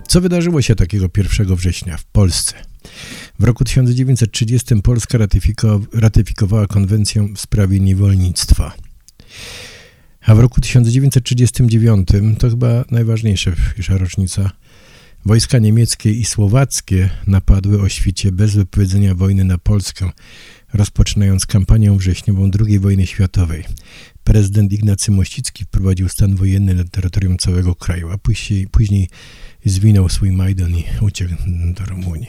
Co wydarzyło się takiego 1 września w Polsce? W roku 1930 Polska ratyfikowała konwencję w sprawie niewolnictwa. A w roku 1939, to chyba najważniejsza rocznica, wojska niemieckie i słowackie napadły o świcie bez wypowiedzenia wojny na Polskę, rozpoczynając kampanię wrześniową II wojny światowej. Prezydent Ignacy Mościcki wprowadził stan wojenny na terytorium całego kraju, a później zwinął swój Majdan i uciekł do Rumunii.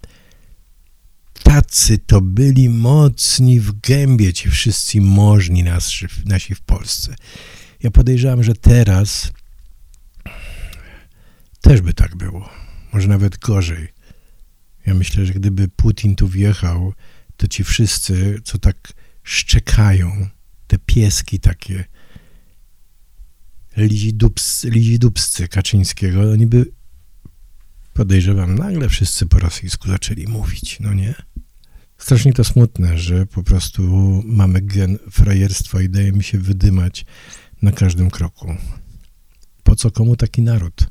Tacy to byli mocni w gębie ci wszyscy możni nasi w Polsce. Ja podejrzewam, że teraz też by tak było. Może nawet gorzej. Ja myślę, że gdyby Putin tu wjechał, to ci wszyscy, co tak szczekają, te pieski takie, lizidubscy Kaczyńskiego, oni by, podejrzewam, nagle wszyscy po rosyjsku zaczęli mówić, no nie? Strasznie to smutne, że po prostu mamy gen frajerstwa i daje mi się wydymać na każdym kroku. Po co komu taki naród?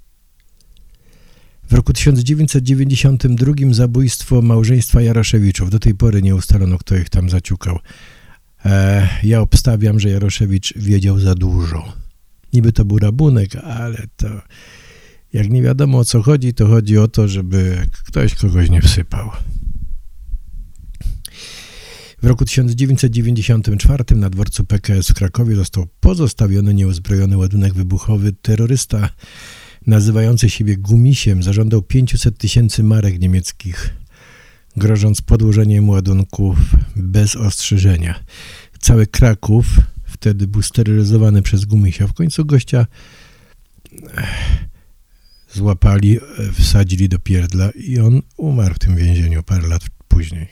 W roku 1992 zabójstwo małżeństwa Jaroszewiczów. Do tej pory nie ustalono, kto ich tam zaciukał. Ja obstawiam, że Jaroszewicz wiedział za dużo. Niby to był rabunek, ale to jak nie wiadomo o co chodzi, to chodzi o to, żeby ktoś kogoś nie wsypał. W roku 1994 na dworcu PKS w Krakowie został pozostawiony nieuzbrojony ładunek wybuchowy. Terrorysta nazywający siebie Gumisiem zażądał 500 000 marek niemieckich, grożąc podłożeniem ładunków bez ostrzeżenia. Cały Kraków wtedy był sterylizowany przez Gumisia. W końcu gościa złapali, wsadzili do pierdla i on umarł w tym więzieniu parę lat później.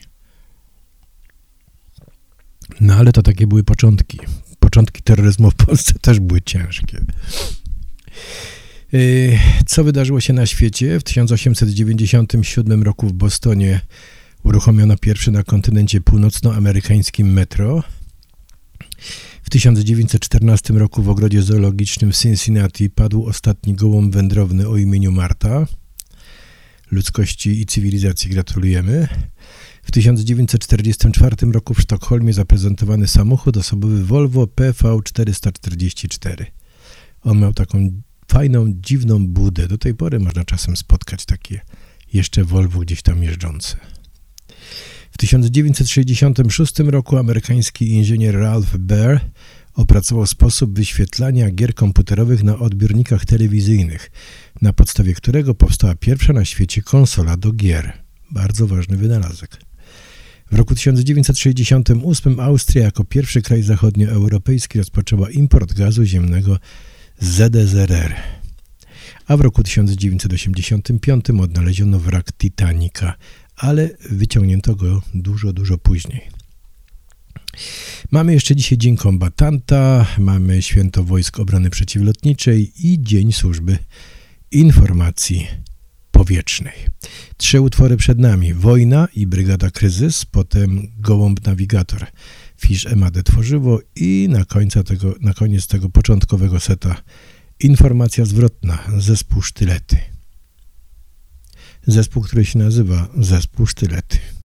No ale to takie były początki. Początki terroryzmu w Polsce też były ciężkie. Co wydarzyło się na świecie? W 1897 roku w Bostonie uruchomiono pierwszy na kontynencie północnoamerykańskim metro. W 1914 roku w ogrodzie zoologicznym w Cincinnati padł ostatni gołąb wędrowny o imieniu Marta. Ludzkości i cywilizacji gratulujemy. W 1944 roku w Sztokholmie zaprezentowany samochód osobowy Volvo PV444. On miał taką fajną, dziwną budę. Do tej pory można czasem spotkać takie jeszcze Volvo gdzieś tam jeżdżące. W 1966 roku amerykański inżynier Ralph Baer opracował sposób wyświetlania gier komputerowych na odbiornikach telewizyjnych, na podstawie którego powstała pierwsza na świecie konsola do gier. Bardzo ważny wynalazek. W roku 1968 Austria jako pierwszy kraj zachodnioeuropejski rozpoczęła import gazu ziemnego z ZSRR. A w roku 1985 odnaleziono wrak Titanica, ale wyciągnięto go dużo później. Mamy jeszcze dzisiaj Dzień Kombatanta, mamy Święto Wojsk Obrony Przeciwlotniczej i Dzień Służby Informacji Powietrznej. 3 utwory przed nami. Wojna i Brygada Kryzys, potem Gołąb Nawigator, Fisz Emadę Tworzywo i na koniec tego początkowego seta informacja zwrotna, zespół Sztylety. Zespół, który się nazywa Zespół Sztylety.